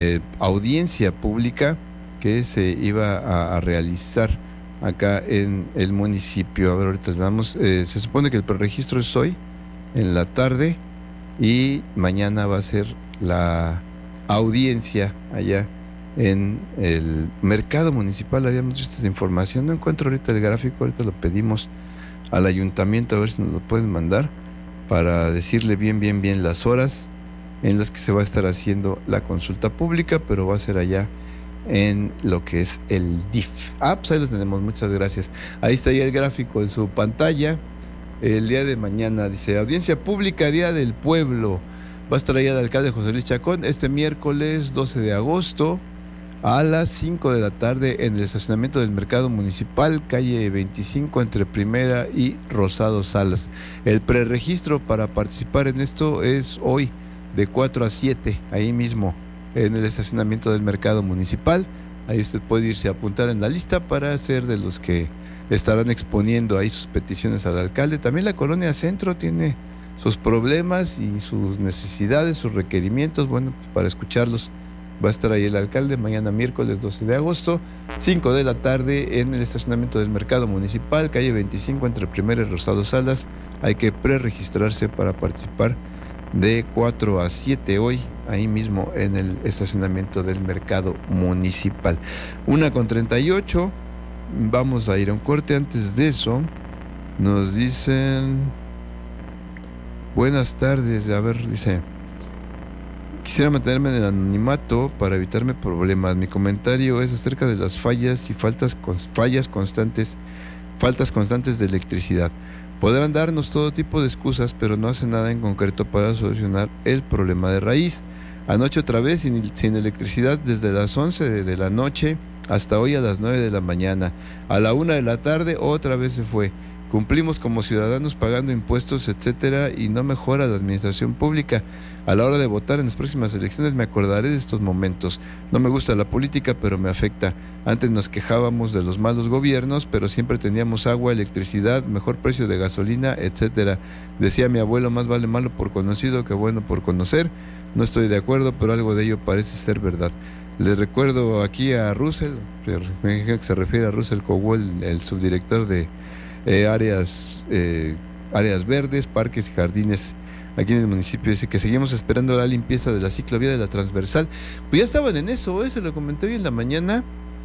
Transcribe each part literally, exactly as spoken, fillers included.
eh, audiencia pública que se iba a, a realizar acá en el municipio. A ver, ahorita le damos, eh, se supone que el preregistro es hoy en la tarde y mañana va a ser la audiencia allá en el mercado municipal. Habíamos visto esta información, no encuentro ahorita el gráfico, ahorita lo pedimos al ayuntamiento a ver si nos lo pueden mandar para decirle bien, bien, bien las horas en las que se va a estar haciendo la consulta pública, pero va a ser allá en lo que es el D I F. Ah, pues ahí los tenemos, muchas gracias. Ahí está ya el gráfico en su pantalla. El día de mañana, dice, audiencia pública, Día del Pueblo. Va a estar ahí el alcalde José Luis Chacón este miércoles doce de agosto a las cinco de la tarde en el estacionamiento del Mercado Municipal, calle veinticinco, entre Primera y Rosado Salas. El preregistro para participar en esto es hoy, de cuatro a siete, ahí mismo, en el estacionamiento del Mercado Municipal. Ahí usted puede irse a apuntar en la lista para ser de los que estarán exponiendo ahí sus peticiones al alcalde. También la Colonia Centro tiene sus problemas y sus necesidades, sus requerimientos. Bueno, pues para escucharlos va a estar ahí el alcalde mañana miércoles doce de agosto, cinco de la tarde, en el estacionamiento del Mercado Municipal, calle veinticinco, entre Primera y Rosado Salas. Hay que preregistrarse para participar de cuatro a siete hoy, ahí mismo en el estacionamiento del Mercado Municipal. Una con treinta y ocho, vamos a ir a un corte. Antes de eso, nos dicen, buenas tardes, a ver, dice, quisiera mantenerme en el anonimato para evitarme problemas. Mi comentario es acerca de las fallas y faltas, fallas constantes, faltas constantes de electricidad. Podrán darnos todo tipo de excusas, pero no hacen nada en concreto para solucionar el problema de raíz. Anoche otra vez sin, sin electricidad desde las once de, de la noche hasta hoy a las nueve de la mañana. A la una de la tarde otra vez se fue. Cumplimos como ciudadanos pagando impuestos, etcétera, y no mejora la administración pública. A la hora de votar en las próximas elecciones me acordaré de estos momentos. No me gusta la política, pero me afecta. Antes nos quejábamos de los malos gobiernos, pero siempre teníamos agua, electricidad, mejor precio de gasolina, etcétera. Decía mi abuelo, más vale malo por conocido que bueno por conocer. No estoy de acuerdo, pero algo de ello parece ser verdad. Le recuerdo aquí a Russell, me imagino que se refiere a Russell Cowell, el subdirector de Eh, áreas eh, áreas verdes, parques y jardines aquí en el municipio. Dice que seguimos esperando la limpieza de la ciclovía de la transversal. Pues ya estaban en eso, ¿eh? Se lo comenté hoy en la mañana.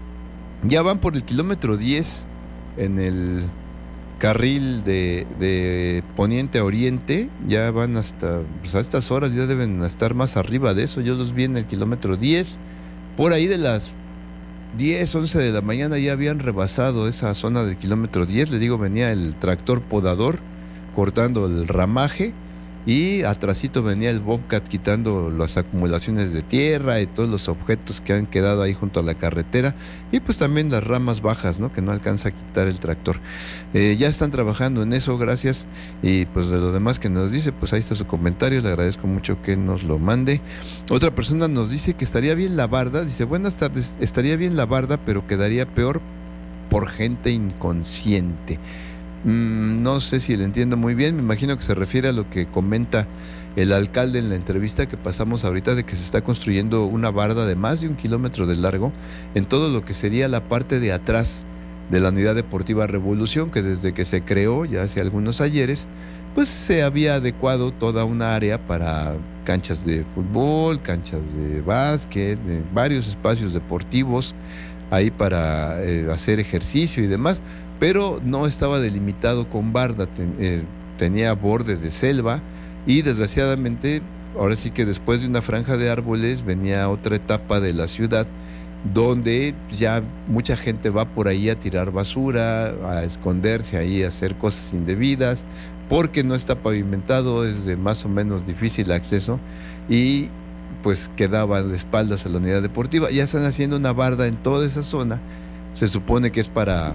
Ya van por el kilómetro diez en el carril de, de poniente a oriente. Ya van hasta, pues a estas horas ya deben estar más arriba de eso. Yo los vi en el kilómetro diez, por ahí de las diez, once de la mañana ya habían rebasado esa zona del kilómetro diez. Le digo, venía el tractor podador cortando el ramaje y atrasito venía el Bobcat quitando las acumulaciones de tierra y todos los objetos que han quedado ahí junto a la carretera, y pues también las ramas bajas, ¿no?, que no alcanza a quitar el tractor. Eh, ya están trabajando en eso, gracias. Y pues de lo demás que nos dice, pues ahí está su comentario, le agradezco mucho que nos lo mande. Otra persona nos dice que estaría bien la barda, dice, buenas tardes, estaría bien la barda, pero quedaría peor por gente inconsciente. Mm, no sé si le entiendo muy bien, me imagino que se refiere a lo que comenta el alcalde en la entrevista que pasamos ahorita, de que se está construyendo una barda de más de un kilómetro de largo en todo lo que sería la parte de atrás de la Unidad Deportiva Revolución, que desde que se creó ya hace algunos ayeres, pues se había adecuado toda una área para canchas de fútbol, canchas de básquet, de varios espacios deportivos ahí para eh, hacer ejercicio y demás, pero no estaba delimitado con barda, ten, eh, tenía borde de selva, y desgraciadamente ahora sí que después de una franja de árboles venía otra etapa de la ciudad donde ya mucha gente va por ahí a tirar basura, a esconderse ahí, a hacer cosas indebidas, porque no está pavimentado, es de más o menos difícil acceso, y pues quedaba de espaldas a la unidad deportiva. Ya están haciendo una barda en toda esa zona, se supone que es para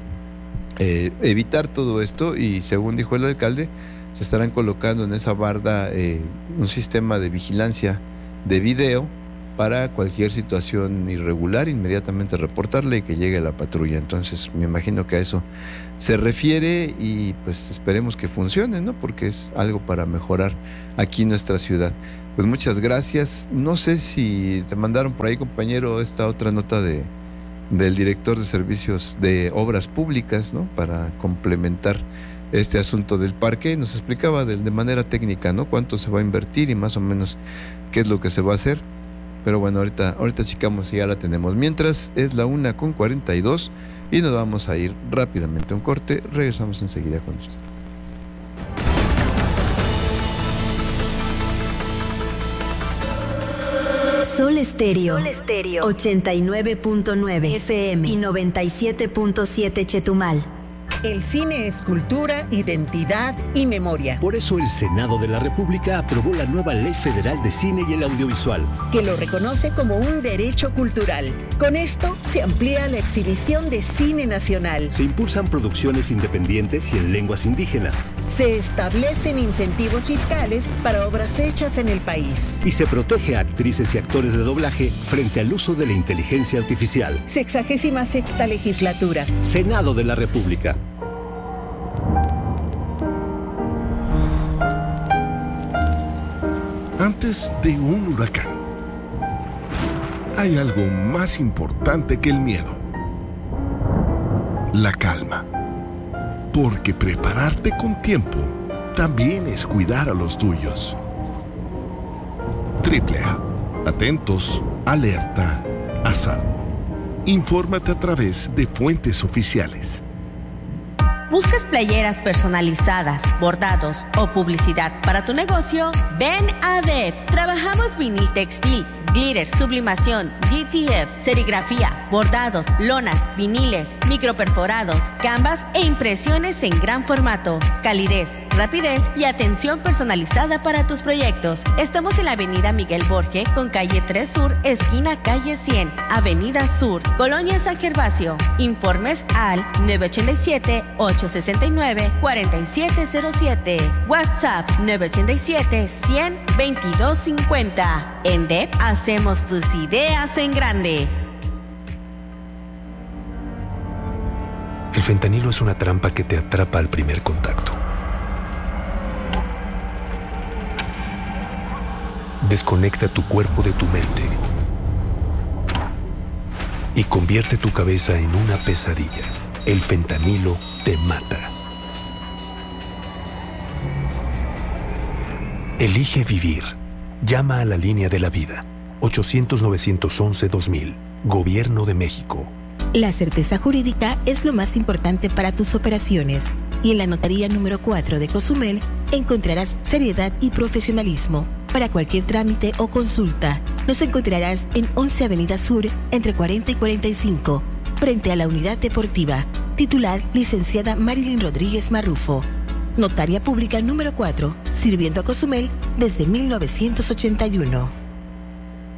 eh, evitar todo esto, y según dijo el alcalde, se estarán colocando en esa barda eh, un sistema de vigilancia de video para cualquier situación irregular, inmediatamente reportarle y que llegue la patrulla. Entonces me imagino que a eso se refiere y pues esperemos que funcione, ¿no? Porque es algo para mejorar aquí en nuestra ciudad. Pues muchas gracias. No sé si te mandaron por ahí, compañero, esta otra nota de del director de servicios de obras públicas, ¿no? Para complementar este asunto del parque. Nos explicaba de, de manera técnica, ¿no? Cuánto se va a invertir y más o menos qué es lo que se va a hacer. Pero bueno, ahorita, ahorita checamos si ya la tenemos. Mientras es la una con cuarenta y dos y nos vamos a ir rápidamente a un corte. Regresamos enseguida con usted. Sol Estéreo, Sol Estéreo, ochenta y nueve punto nueve F M y noventa y siete punto siete Chetumal. El cine es cultura, identidad y memoria. Por eso el Senado de la República aprobó la nueva Ley Federal de Cine y el Audiovisual, que lo reconoce como un derecho cultural. Con esto se amplía la exhibición de cine nacional. Se impulsan producciones independientes y en lenguas indígenas. Se establecen incentivos fiscales para obras hechas en el país. Y se protege a actrices y actores de doblaje frente al uso de la inteligencia artificial. Sexagésima sexta legislatura. Senado de la República. Antes de un huracán, hay algo más importante que el miedo: la calma. Porque prepararte con tiempo también es cuidar a los tuyos. Triple A. Atentos, alerta, a salvo. Infórmate a través de fuentes oficiales. ¿Buscas playeras personalizadas, bordados o publicidad para tu negocio? Ven a D E P. Trabajamos vinil textil, glitter, sublimación, G T F, serigrafía, bordados, lonas, viniles, microperforados, canvas e impresiones en gran formato. Calidez, rapidez y atención personalizada para tus proyectos. Estamos en la avenida Miguel Borge con calle tres Sur, esquina calle cien, avenida Sur, Colonia San Gervasio. Informes al nueve ocho siete, ocho seis nueve, cuatro siete cero siete. WhatsApp nueve ocho siete, cien, veintidós cincuenta. En D E P hacemos tus ideas en grande. El fentanilo es una trampa que te atrapa al primer contacto. Desconecta tu cuerpo de tu mente y convierte tu cabeza en una pesadilla. El fentanilo te mata. Elige vivir. Llama a la línea de la vida. ochocientos, novecientos once, dos mil. Gobierno de México. La certeza jurídica es lo más importante para tus operaciones. Y en la notaría número cuatro de Cozumel encontrarás seriedad y profesionalismo. Para cualquier trámite o consulta, nos encontrarás en once Avenida Sur, entre cuarenta y cuarenta y cinco, frente a la Unidad Deportiva. Titular, licenciada Marilyn Rodríguez Marrufo. Notaria Pública número cuatro, sirviendo a Cozumel desde mil novecientos ochenta y uno.